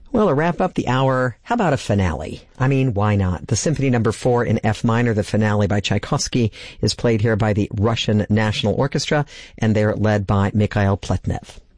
Well, to wrap up the hour, how about a finale? I mean, why not? The Symphony No. 4 in F minor, the finale by Tchaikovsky, is played here by the Russian National Orchestra, and they're led by Mikhail Pletnev.